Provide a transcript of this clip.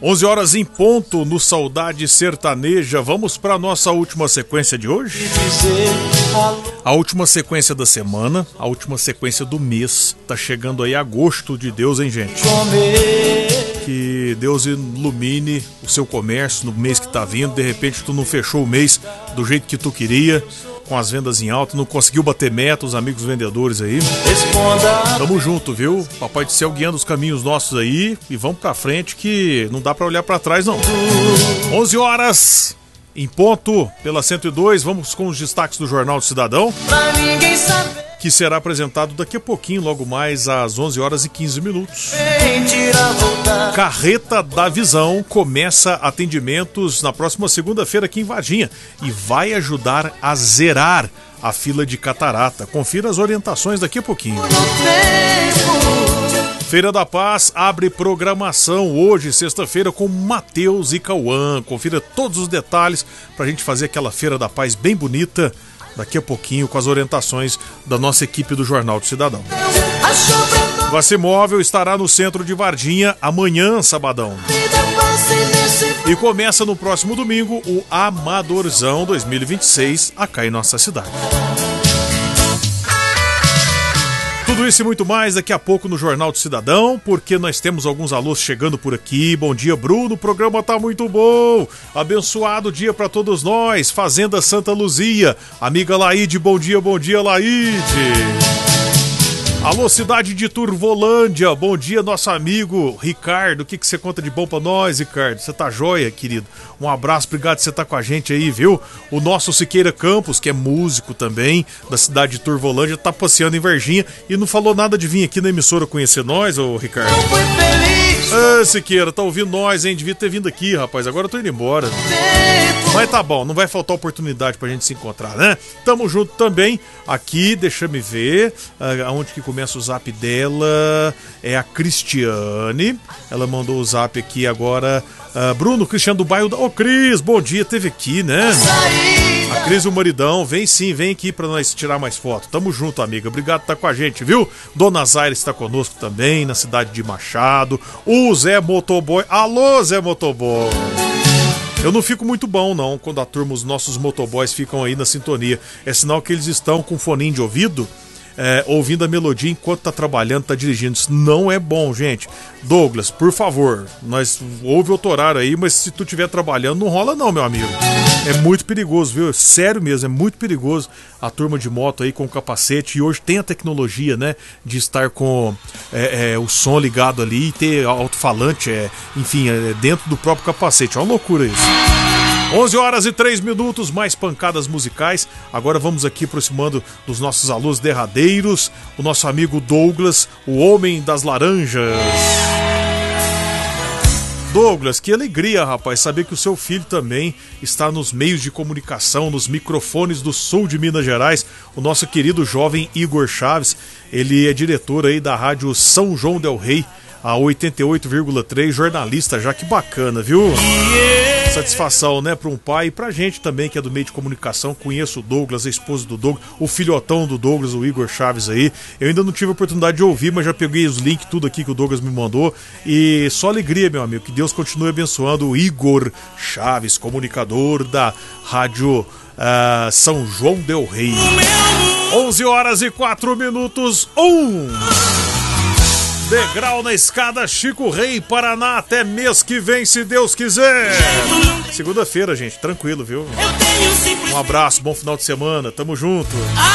11 horas em ponto no Saudade Sertaneja. Vamos para nossa última sequência de hoje. A última sequência da semana, a última sequência do mês. Tá chegando aí agosto de Deus, hein, gente? Que Deus ilumine o seu comércio no mês que tá vindo. De repente tu não fechou o mês do jeito que tu queria, com as vendas em alta, não conseguiu bater meta, os amigos vendedores aí. Tamo junto, viu? Papai do céu guiando os caminhos nossos aí e vamos pra frente que não dá pra olhar pra trás não. 11 horas em ponto pela 102, vamos com os destaques do Jornal do Cidadão, que será apresentado daqui a pouquinho, logo mais às 11 horas e 15 minutos. Carreta da Visão começa atendimentos na próxima segunda-feira aqui em Varginha e vai ajudar a zerar a fila de catarata. Confira as orientações daqui a pouquinho. Feira da Paz abre programação hoje, sexta-feira, com Matheus e Cauã. Confira todos os detalhes pra gente fazer aquela Feira da Paz bem bonita daqui a pouquinho, com as orientações da nossa equipe do Jornal do Cidadão. Vacimóvel estará no centro de Varginha amanhã, sabadão. E começa no próximo domingo o Amadorzão 2026 aqui em nossa cidade. Tudo isso e muito mais daqui a pouco no Jornal do Cidadão, porque nós temos alguns alôs chegando por aqui. Bom dia, Bruno, o programa tá muito bom. Abençoado dia pra todos nós. Fazenda Santa Luzia, amiga Laíde, bom dia, Laíde. Alô, cidade de Turvolândia, bom dia, nosso amigo Ricardo. O que você conta de bom pra nós, Ricardo? Você tá joia, querido? Um abraço, obrigado por você estar com a gente aí, viu? O nosso Siqueira Campos, que é músico também, da cidade de Turvolândia, tá passeando em Varginha e não falou nada de vir aqui na emissora conhecer nós, ô Ricardo. Ah, Siqueira, tá ouvindo nós, hein? Devia ter vindo aqui, rapaz, agora eu tô indo embora. Mas tá bom, não vai faltar oportunidade pra gente se encontrar, né? Tamo junto também aqui, deixa-me ver aonde que começa o zap dela. É a Cristiane, ela mandou o zap aqui agora. Bruno, Cristiano do bairro. Ô, Cris, bom dia, teve aqui, né? A Cris e o maridão, vem sim, vem aqui pra nós tirar mais foto. Tamo junto, amiga, obrigado por estar com a gente, viu? Dona Zaira está conosco também, na cidade de Machado. O Zé Motoboy, alô Zé Motoboy. Eu não fico muito bom não quando a turma, os nossos motoboys ficam aí na sintonia. É sinal que eles estão com foninho de ouvido, ouvindo a melodia enquanto tá trabalhando, tá dirigindo. Isso não é bom, gente. Douglas, por favor, nós ouve outro horário aí, mas se tu estiver trabalhando, não rola não, meu amigo. É muito perigoso, viu? Sério mesmo, é muito perigoso a turma de moto aí com o capacete. E hoje tem a tecnologia, né, de estar com o som ligado ali e ter alto-falante, enfim, dentro do próprio capacete. É uma loucura isso. 11 horas e 3 minutos, mais pancadas musicais. Agora vamos aqui aproximando dos nossos alôs derradeiros. O nosso amigo Douglas, o homem das laranjas. Douglas, que alegria, rapaz, saber que o seu filho também está nos meios de comunicação, nos microfones do sul de Minas Gerais. O nosso querido jovem Igor Chaves, ele é diretor aí da rádio São João del Rei, a 88,3, jornalista já, que bacana, viu? Satisfação, né, para um pai e pra gente também, que é do meio de comunicação. Conheço o Douglas, a esposa do Douglas, o filhotão do Douglas, o Igor Chaves aí. Eu ainda não tive a oportunidade de ouvir, mas já peguei os links, tudo aqui que o Douglas me mandou. E só alegria, meu amigo, que Deus continue abençoando o Igor Chaves, comunicador da rádio São João del Rei. 11 horas e 4 minutos, degrau na escada Chico Rei, Paraná, até mês que vem, se Deus quiser. Segunda-feira, gente, tranquilo, viu? Um abraço, bom final de semana, tamo junto.